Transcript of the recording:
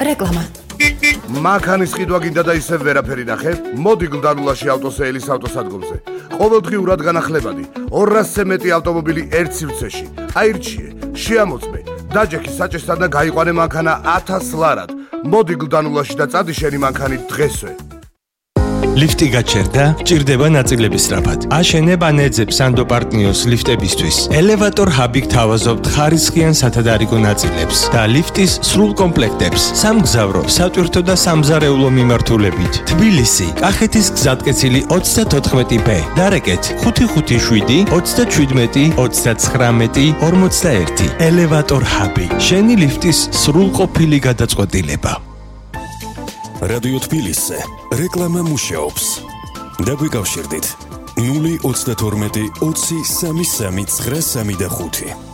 რეკლამა. მანქანის ყიდვა გინდა და ისევ ვერაფერი ნახე? მოდი გლდანულაში ავტოსეილის ავტოსადგომზე. ყოველდღიურად განახლებადი 200-ზე მეტი ავტომობილი ერთ სივრცეში. აირჩიე, შეამოწმე, დაჯექი საჭესთან და გაიყვანე მანქანა 1000 ლარად. მოდი გლდანულაში და წადი შენი მანქანით დღესვე. ლიფტი გაჩერდა, ჭირდება ნაწილების სწრაფად. აშენებ ან ეძებ სანდო პარტნიოს ლიფტებისთვის. ელევატორ ჰაბი გთავაზობთ ხარისხიან სათადარიგო ნაწილებს და ლიფტის სრულ კომპლექტებს. სამგზავრო, სატვირთო და სამზარეულო მიმართულებით. თბილისი, კახეთის გზატკეცილი 34B. დარეკეთ 557 37 39 41. ელევატორ ჰაბი. შენი ლიფტის სრულყოფილი გადაწყვეტილება. რადიო თბილისზე რეკლამა მუშაობს. დაგვიკავშირდით 032 20 33 935.